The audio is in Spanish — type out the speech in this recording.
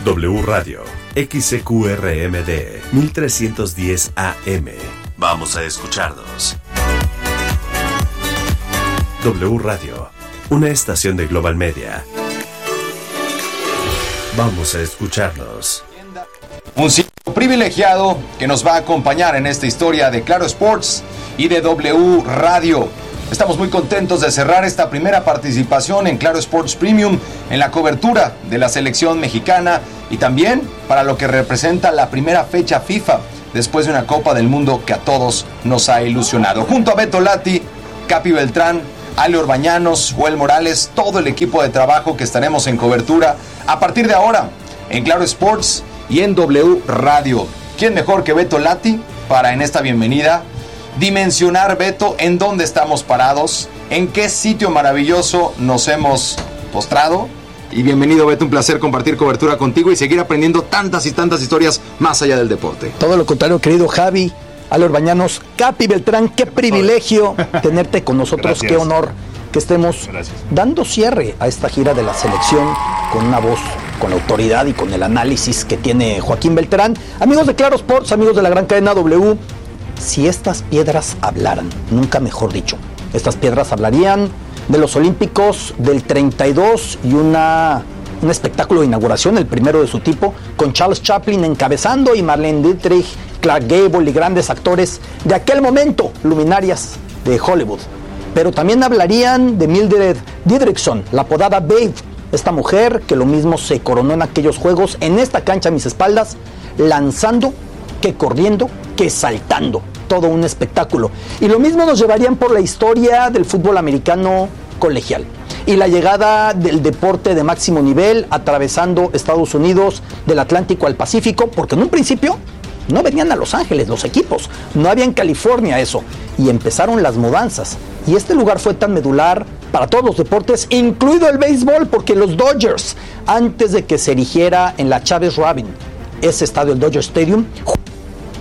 W Radio, XCQRMD, 1310 AM. Vamos a escucharnos. W Radio, una estación de Global Media. Vamos a escucharnos. Un sitio privilegiado que nos va a acompañar en esta historia de Claro Sports y de W Radio. Estamos muy contentos de cerrar esta primera participación en Claro Sports Premium en la cobertura de la selección mexicana y también para lo que representa la primera fecha FIFA después de una Copa del Mundo que a todos nos ha ilusionado. Junto a Beto Lati, Capi Beltrán, Ale Orbañanos, Joel Morales, todo el equipo de trabajo que estaremos en cobertura a partir de ahora en Claro Sports y en W Radio. ¿Quién mejor que Beto Lati para en esta bienvenida dimensionar, Beto, en dónde estamos parados, en qué sitio maravilloso nos hemos postrado? Y bienvenido, Beto, un placer compartir cobertura contigo y seguir aprendiendo tantas y tantas historias más allá del deporte. Todo lo contrario, querido Javi, Ale Orbañanos, Capi Beltrán, qué privilegio tenerte con nosotros. Gracias. Qué honor que estemos dando cierre a esta gira de la selección con una voz, con la autoridad y con el análisis que tiene Joaquín Beltrán. Amigos de Claro Sports, amigos de la gran cadena W, si estas piedras hablaran, nunca mejor dicho, estas piedras hablarían de los Olímpicos del 32 y un espectáculo de inauguración, el primero de su tipo, con Charles Chaplin encabezando y Marlene Dietrich, Clark Gable y grandes actores de aquel momento, luminarias de Hollywood. Pero también hablarían de Mildred Didrikson, la apodada Babe, esta mujer que lo mismo se coronó en aquellos juegos, en esta cancha a mis espaldas, lanzando, que corriendo, que saltando. Todo un espectáculo. Y lo mismo nos llevarían por la historia del fútbol americano colegial y la llegada del deporte de máximo nivel atravesando Estados Unidos del Atlántico al Pacífico, porque en un principio no venían a Los Ángeles los equipos, no había en California eso, y empezaron las mudanzas. Y este lugar fue tan medular para todos los deportes, incluido el béisbol, porque los Dodgers, antes de que se erigiera en la Chávez Rabin, ese estadio, el Dodger Stadium,